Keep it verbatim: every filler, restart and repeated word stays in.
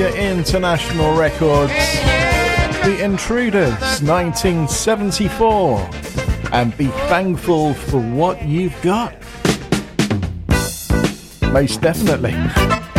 International Records, The Intruders, nineteen seventy-four, and be thankful for what you've got. Most definitely.